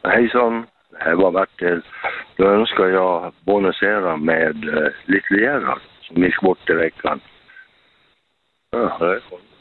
Hejsan, det här var Bertil. Då önskar jag bonusera med Little Gerhard som gick bort i veckan. Ja, det är